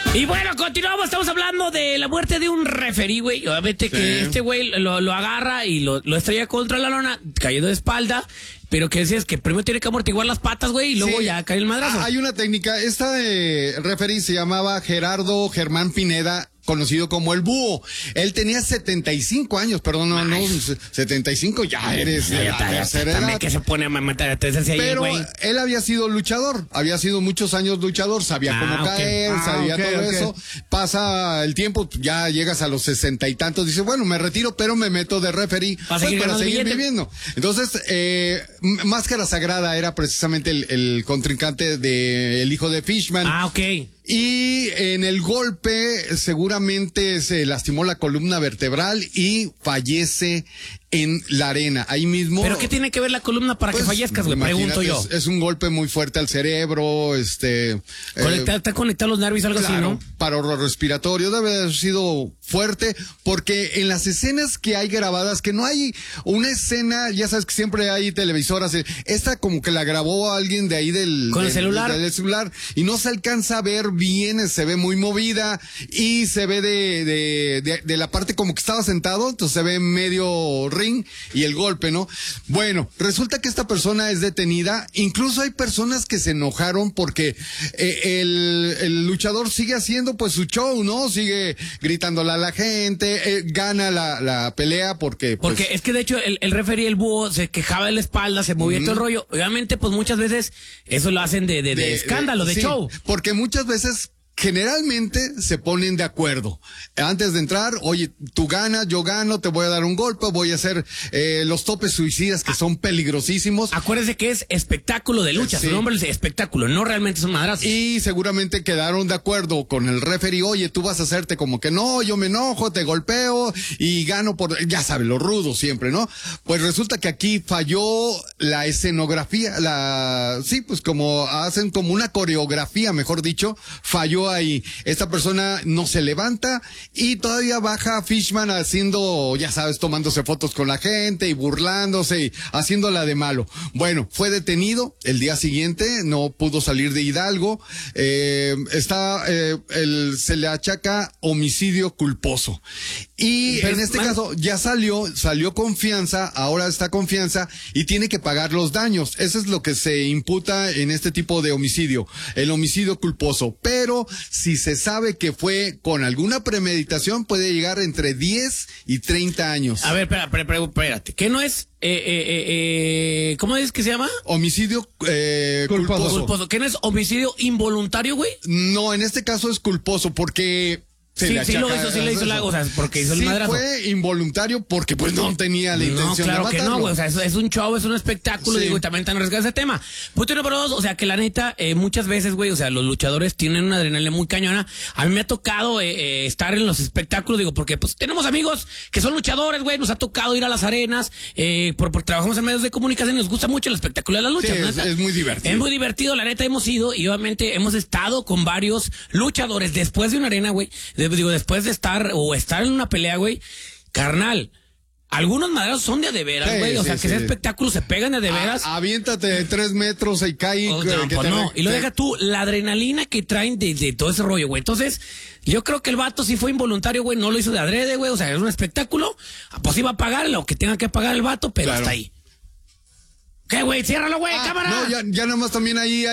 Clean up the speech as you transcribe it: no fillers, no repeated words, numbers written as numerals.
Y bueno, continuamos, estamos hablando de la muerte de un referee, güey. Obviamente que este güey lo agarra y lo estrella contra la lona, cayendo de espalda. Pero que decías que primero tiene que amortiguar las patas, güey, y luego ya cae el madrazo. Hay una técnica. Esta referee se llamaba Gerardo Germán Pineda, conocido como el Búho. Él tenía 75 años, perdón, no, 75 ya eres de la tercera edad. También que se pone a matar a pero él había sido luchador, había sido muchos años luchador, sabía cómo caer, sabía todo eso. Pasa el tiempo, ya llegas a los 60 y tantos, dice, bueno, me retiro, pero me meto de referee para seguir viviendo. Entonces, Máscara Sagrada era precisamente el contrincante del hijo de Fishman. Y en el golpe seguramente se lastimó la columna vertebral y fallece en la arena, ahí mismo. ¿Pero qué tiene que ver la columna para que fallezcas, güey? Pregunto yo. Es un golpe muy fuerte al cerebro, está conectado los nervios, algo así, ¿no? Paro respiratorio, debe haber sido fuerte, porque en las escenas que hay grabadas, que no hay una escena, ya sabes que siempre hay televisoras, esta como que la grabó alguien de ahí del celular, y no se alcanza a ver bien, se ve muy movida, y se ve de la parte como que estaba sentado, entonces se ve medio ring y el golpe, ¿no? Bueno, resulta que esta persona es detenida, incluso hay personas que se enojaron porque el luchador sigue haciendo pues su show, ¿no? Sigue gritándole a la gente, gana la pelea porque es que de hecho el referee, el Búho, se quejaba de la espalda, se movía todo el rollo. Obviamente pues muchas veces eso lo hacen de escándalo, de show. Porque muchas veces generalmente se ponen de acuerdo. Antes de entrar, oye, tú ganas, yo gano, te voy a dar un golpe, voy a hacer los topes suicidas que son peligrosísimos. Acuérdese que es espectáculo de lucha, su nombre es espectáculo, no realmente son madrazos. Y seguramente quedaron de acuerdo con el referee, oye, tú vas a hacerte como que no, yo me enojo, te golpeo y gano ya sabes, lo rudo siempre, ¿no? Pues resulta que aquí falló la escenografía, pues como hacen como una coreografía, mejor dicho, falló ahí. Esta persona no se levanta y todavía baja Fishman haciendo, ya sabes, tomándose fotos con la gente y burlándose y haciéndola de malo. Bueno, fue detenido el día siguiente, no pudo salir de Hidalgo, se le achaca homicidio culposo. Y en este caso ya salió con fianza, ahora está con fianza y tiene que pagar los daños. Eso es lo que se imputa en este tipo de homicidio, el homicidio culposo. Pero si se sabe que fue con alguna premeditación, puede llegar entre 10 y 30 años. A ver, espérate. ¿Qué no es? ¿Cómo es que se llama? Homicidio culposo. ¿Qué no es homicidio involuntario, güey? No, en este caso es culposo porque... Sí lo hizo porque hizo el madrazo. Fue involuntario porque pues no tenía la intención de matarlo. Que no, güey, o sea, es un show, es un espectáculo, digo, y también están arriesgados ese tema. Punto número 2, o sea, que la neta, muchas veces, güey, o sea, los luchadores tienen una adrenalina muy cañona. A mí me ha tocado estar en los espectáculos, digo, porque pues tenemos amigos que son luchadores, güey, nos ha tocado ir a las arenas, porque trabajamos en medios de comunicación y nos gusta mucho el espectáculo de las luchas. Es muy divertido. Es muy divertido, la neta, hemos ido y obviamente hemos estado con varios luchadores después de una arena, güey, después de estar en una pelea, güey, carnal, algunos madrazos son de veras, güey, o sea, que ese espectáculo se pegan de veras. Aviéntate de 3 metros y cae. Y lo deja tú, la adrenalina que traen de todo ese rollo, güey. Entonces, yo creo que el vato sí fue involuntario, güey, no lo hizo de adrede, güey, o sea, es un espectáculo, pues iba a pagar lo que tenga que pagar el vato, pero hasta ahí. ¿Qué, güey? Ciérralo, güey, cámara. No, ya nada más también ahí